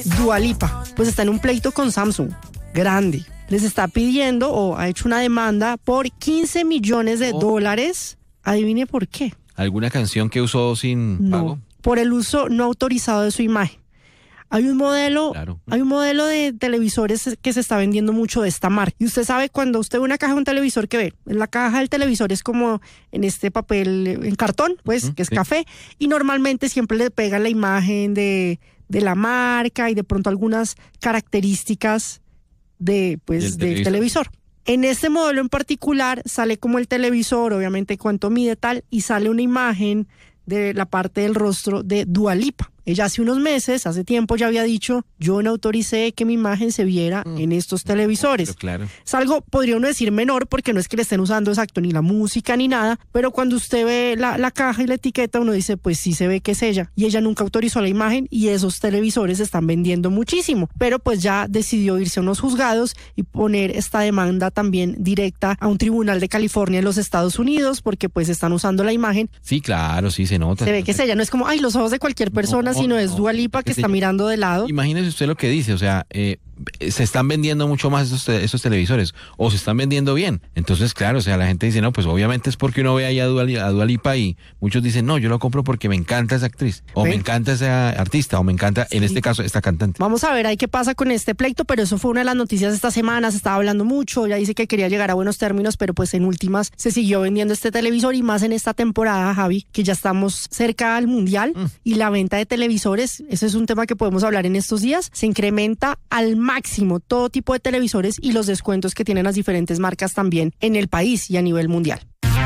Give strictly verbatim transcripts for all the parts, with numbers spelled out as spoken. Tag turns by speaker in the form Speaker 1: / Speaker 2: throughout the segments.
Speaker 1: Dua Lipa, pues está en un pleito con Samsung, grande. Les está pidiendo o ha hecho una demanda por quince millones de
Speaker 2: Oh.
Speaker 1: dólares. Adivine por qué.
Speaker 2: ¿Alguna canción que usó sin
Speaker 1: No,
Speaker 2: pago?
Speaker 1: por el uso no autorizado de su imagen. Hay un modelo,
Speaker 2: Claro.
Speaker 1: hay un modelo de televisores que se está vendiendo mucho de esta marca. Y usted sabe, cuando usted ve una caja de un televisor, que ve, la caja del televisor es como en este papel, en cartón, pues,
Speaker 2: Ujú,
Speaker 1: que es
Speaker 2: sí.
Speaker 1: café, y normalmente siempre le pegan la imagen de, de la marca y de pronto algunas características de, pues,
Speaker 2: Del
Speaker 1: del
Speaker 2: televisor.
Speaker 1: televisor. En este modelo en particular sale como el televisor, obviamente cuánto mide tal, y sale una imagen de la parte del rostro de Dua Lipa. Ella hace unos meses, hace tiempo ya había dicho, yo no autoricé que mi imagen se viera
Speaker 2: Mm.
Speaker 1: en estos televisores.
Speaker 2: Pero claro.
Speaker 1: Es algo, podría uno decir menor, porque no es que le estén usando exacto ni la música ni nada, pero cuando usted ve la, la caja y la etiqueta, uno dice, pues sí se ve que es ella. Y ella nunca autorizó la imagen y esos televisores se están vendiendo muchísimo. Pero pues ya decidió irse a unos juzgados y poner esta demanda también directa a un tribunal de California en los Estados Unidos, porque pues están usando la imagen.
Speaker 2: Sí, claro, sí se nota.
Speaker 1: Se ve que es ella, no es como, ay, los ojos de cualquier persona,
Speaker 2: No,
Speaker 1: sino es
Speaker 2: no,
Speaker 1: Dua Lipa
Speaker 2: es
Speaker 1: que
Speaker 2: que
Speaker 1: está
Speaker 2: se-
Speaker 1: mirando de lado.
Speaker 2: Imagínese usted lo que dice, o sea, eh, se están vendiendo mucho más esos, te- esos televisores, o se están vendiendo bien. Entonces, claro, o sea, la gente dice, no, pues obviamente es porque uno ve ahí a Dua, Li- a Dua Lipa y muchos dicen, no, yo lo compro porque me encanta esa actriz, o
Speaker 1: ¿Ve?
Speaker 2: me encanta esa artista, o me encanta, en
Speaker 1: Sí.
Speaker 2: este caso, esta cantante.
Speaker 1: Vamos a ver ahí qué pasa con este pleito, pero eso fue una de las noticias de esta semana, se estaba hablando mucho, ya dice que quería llegar a buenos términos, pero pues en últimas se siguió vendiendo este televisor y más en esta temporada, Javi, que ya estamos cerca al Mundial
Speaker 2: Mm.
Speaker 1: y la venta de televisores, ese es un tema que podemos hablar en estos días, se incrementa al máximo todo tipo de televisores y los descuentos que tienen las diferentes marcas también en el país y a nivel mundial.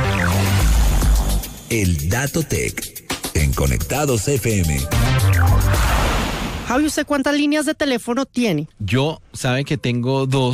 Speaker 3: El Dato Tech en Conectados F M.
Speaker 1: Javi, ¿usted cuántas líneas de teléfono tiene?
Speaker 2: Yo, sabe que tengo dos.